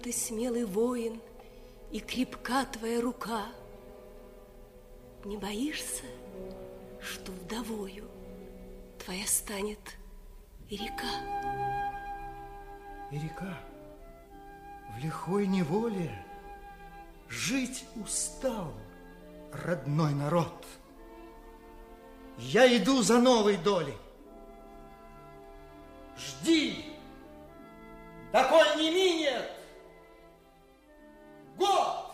ты смелый воин, и крепка твоя рука. Не боишься, что вдовою твоя станет и река? И река в лихой неволе жить устал родной народ. Я иду за новой долей. Жди, доколь не минет год.